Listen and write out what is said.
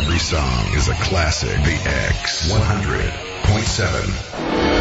Every song is a classic. The X 100.7.